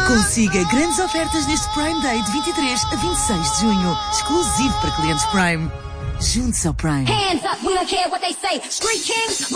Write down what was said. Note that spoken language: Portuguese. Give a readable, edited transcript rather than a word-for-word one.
Consiga grandes ofertas neste Prime Day de 23 a 26 de junho. Exclusivo para clientes Prime. Junte-se ao Prime. Hands up, we don't care what they say. Street Kings.